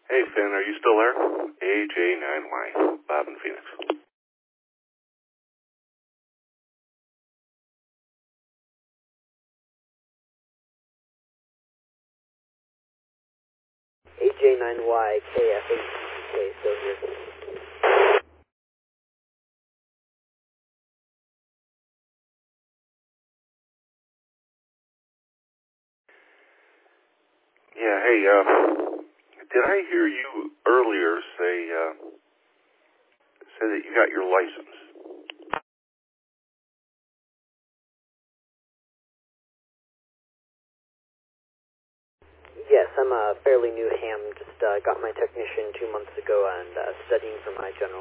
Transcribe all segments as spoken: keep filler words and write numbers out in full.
Hey, Finn, are you still there? A J nine Y, Bob in Phoenix. A J nine Y K F eight K, still here. Yeah, hey, uh, did I hear you earlier say, uh, say that you got your license? Yes, I'm a fairly new ham. Just uh, got my technician two months ago and uh, studying for my general.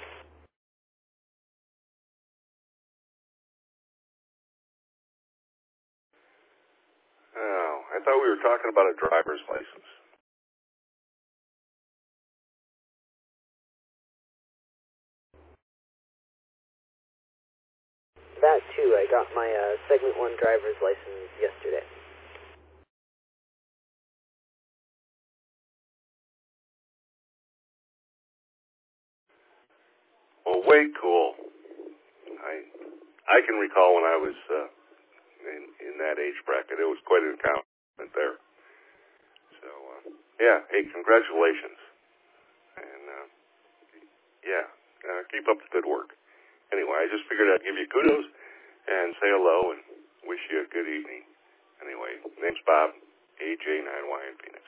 Oh, I thought we were talking about a driver's license. That too, I got my uh, segment one driver's license yesterday. Well, way cool. I I can recall when I was uh, in in that age bracket. It was quite an accomplishment there. So, uh, yeah, hey, congratulations. And, uh, yeah, uh, keep up the good work. Anyway, I just figured I'd give you kudos and say hello and wish you a good evening. Anyway, name's Bob, A J nine Y in Phoenix.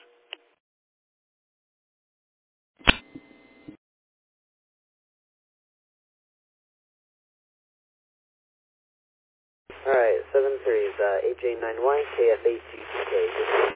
Alright, seven threes, uh, A J nine Y K F eight two K.